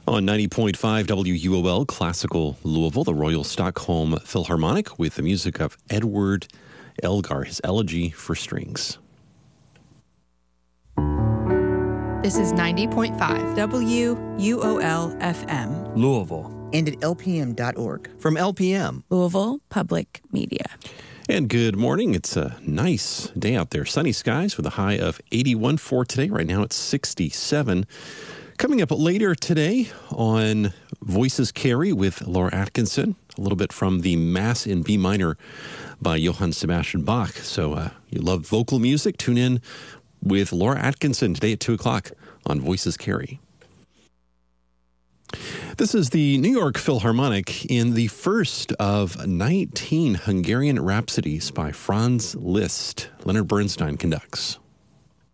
On 90.5 WUOL, Classical Louisville, the Royal Stockholm Philharmonic with the music of Edward Elgar, his Elegy for Strings. This is 90.5 WUOL FM. Louisville. And at LPM.org. From LPM. Louisville Public Media. And good morning. It's a nice day out there. Sunny skies with a high of 81 for today. Right now it's 67. Coming up later today on Voices Carry with Laura Atkinson, a little bit from the Mass in B minor by Johann Sebastian Bach. So you love vocal music, tune in with Laura Atkinson today at 2 o'clock on Voices Carry. This is the New York Philharmonic in the first of 19 Hungarian Rhapsodies by Franz Liszt. Leonard Bernstein conducts.